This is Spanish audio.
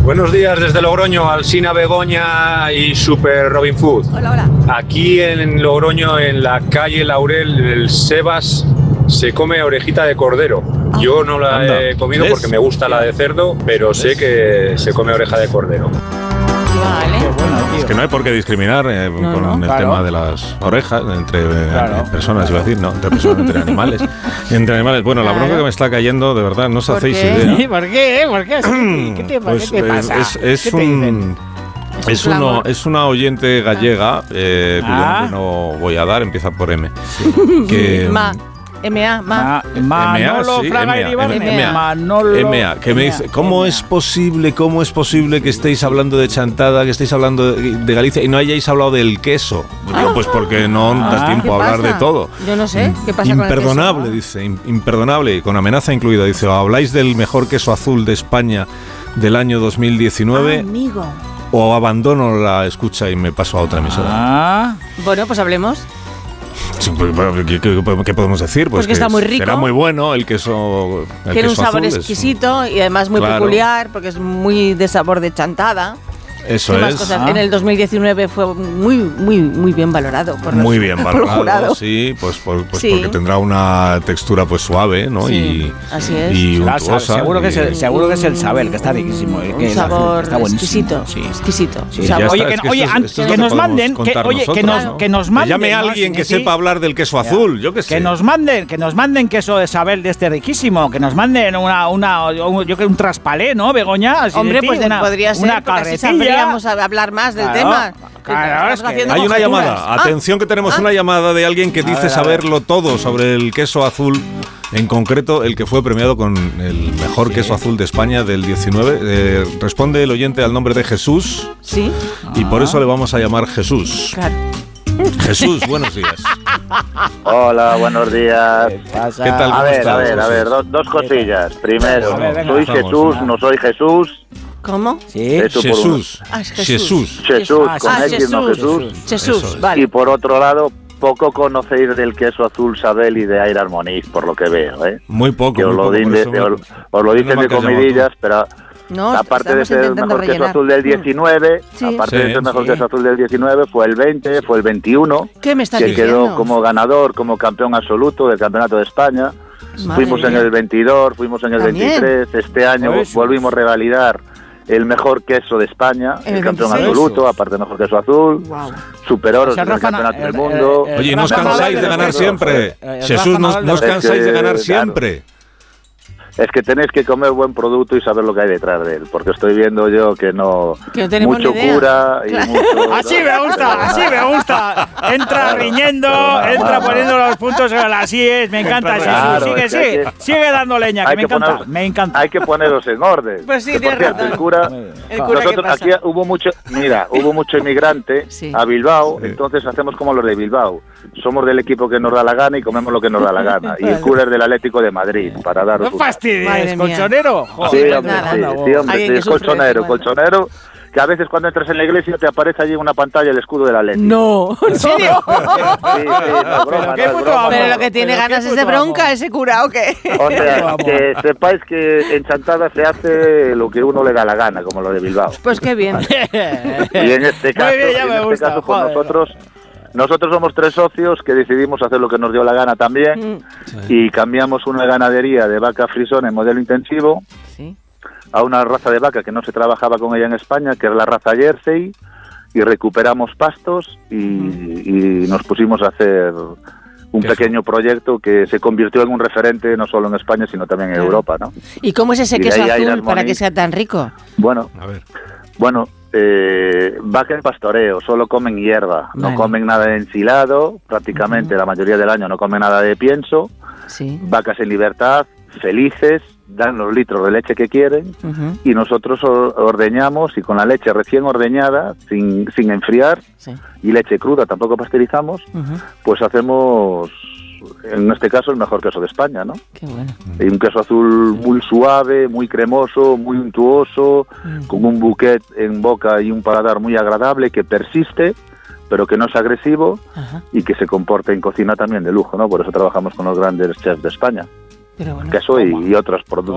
Buenos días desde Logroño, Alsina, Begoña y Super Robin Food. Hola, hola. Aquí en Logroño, en la calle Laurel, el Sebas se come orejita de cordero. Yo no la he comido porque me gusta la de cerdo, pero sé que se come oreja de cordero. Vale. Es que no hay por qué discriminar con el tema de las orejas entre personas, iba a decir, no, entre personas, entre animales. Entre animales. Bueno, la bronca que me está cayendo, de verdad, no os hacéis idea. ¿Por qué? ¿Por qué? ¿Qué te pasa? Es una oyente gallega, cuyo nombre no voy a dar, empieza por M. Manolo Fraga Iribarne. M.A. que me dice, ¿cómo es posible que estéis hablando de chantada, que estéis hablando de Galicia y no hayáis hablado del queso? Digo, pues porque no da tiempo a hablar de todo. Yo no sé, ¿qué pasa con el queso? Imperdonable, dice, imperdonable, y con amenaza incluida. Dice, o habláis del mejor queso azul de España del año 2019... amigo. O abandono la escucha y me paso a otra emisora. Bueno, pues hablemos. ¿Qué podemos decir? Pues que está muy rico. Será muy bueno el queso. Tiene un sabor exquisito y además muy peculiar porque es muy de sabor de chantada. Eso es. En el 2019 fue muy bien valorado. Muy bien valorado, sí, pues porque tendrá una textura pues suave, ¿no? Sí, así es. Y untuosa. Seguro que es el Sabel, que está riquísimo. Un sabor exquisito. Sí. Exquisito. Sí, que nos manden, que nos manden. Llame a alguien que sepa hablar del queso azul, yo qué sé. Que nos manden queso de Sabel de este riquísimo, que nos manden un traspalé, ¿no, Begoña? Hombre, pues podría ser una carretilla. Vamos a hablar más del tema. Hay una llamada. Atención, que tenemos una llamada de alguien que dice saberlo todo sobre el queso azul. En concreto, el que fue premiado con el mejor queso azul de España del 19. Responde el oyente al nombre de Jesús. Sí. Y por eso le vamos a llamar Jesús. Claro. Jesús, buenos días. Hola, buenos días. ¿Qué tal? A ver, dos cosillas. Primero, soy Jesús, no soy Jesús. ¿Cómo? Sí. Jesús. Jesús, con X, no Jesús. Jesús, vale. Y por otro lado, poco conocéis del queso azul Sabel y de Air Harmonies, por lo que veo, ¿eh? Muy poco. Que os lo dicen de comidillas, pero... No, aparte de ser el mejor queso azul del 19, aparte de ser el mejor queso azul del 19, fue el 20, fue el 21, ¿qué me estás que diciendo? quedó como ganador, como campeón absoluto del Campeonato de España. Fuimos en el 22, fuimos en el 23, este año volvimos a revalidar el mejor queso de España, el campeón absoluto, aparte del mejor queso azul, Super Oro en el campeonato del mundo. Oye, no os cansáis de ganar siempre. Jesús, no os cansáis de ganar siempre. Es que tenéis que comer buen producto y saber lo que hay detrás de él, porque estoy viendo yo que no mucho cura y mucho... Así me gusta. Entra riñendo, entra poniendo los puntos sobre las IES, me encanta. Claro, sigue dando leña, que me encanta. Hay que poneros en orden. Pues sí, tienes razón. El cura nosotros aquí hubo mucho inmigrante a Bilbao, entonces hacemos como los de Bilbao. Somos del equipo que nos da la gana y comemos lo que nos da la gana. Y el cura es del Atlético de Madrid, para daros... ¡No fastidies, colchonero! Sí, hombre, es colchonero, que a veces cuando entras en la iglesia te aparece allí en una pantalla el escudo del Atlético. No, ¿en serio? Sí, no, broma, pero lo que tiene ganas es de bronca ese cura, ¿o qué? O sea, que sepáis que en Chantada se hace lo que uno le da la gana, como lo de Bilbao. Pues qué bien. Y en este caso, pues nosotros somos 3 socios que decidimos hacer lo que nos dio la gana también y cambiamos una ganadería de vaca frisón en modelo intensivo a una raza de vaca que no se trabajaba con ella en España, que es la raza Jersey, y recuperamos pastos y nos pusimos a hacer un pequeño proyecto que se convirtió en un referente no solo en España sino también en Europa, ¿no? ¿Y cómo es ese queso azul para que sea tan rico? Bueno, vaca en pastoreo, solo comen hierba, no comen nada de ensilado, prácticamente la mayoría del año no comen nada de pienso, vacas en libertad, felices, dan los litros de leche que quieren y nosotros ordeñamos y con la leche recién ordeñada, sin enfriar y leche cruda, tampoco pasteurizamos, pues hacemos... En este caso el mejor queso de España, ¿no? Qué bueno. Y un queso azul muy suave, muy cremoso, muy untuoso, con un bouquet en boca y un paladar muy agradable que persiste, pero que no es agresivo y que se comporta en cocina también de lujo, ¿no? Por eso trabajamos con los grandes chefs de España. Pero bueno, queso y otros productos